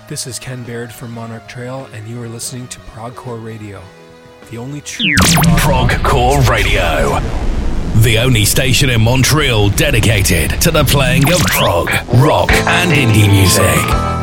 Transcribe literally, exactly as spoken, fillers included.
This is Ken Baird from Monarch Trail, and you are listening to Progcore Radio, the only true Progcore Radio, the only station in Montreal dedicated to the playing of prog, rock, and indie music.